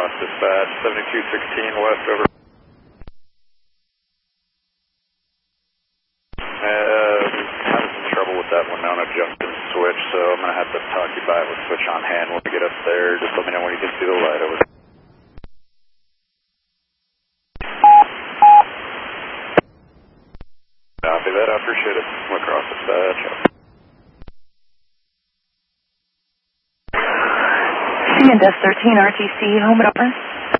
across dispatch, 7216 west over. Having some trouble with that Winona junction switch, so I'm going to have to talk you by it with switch on hand when we get up there. Just let me know when you can see the light over. Copy that, I appreciate it. I'm across dispatch. C&S 13 RTC, home and over.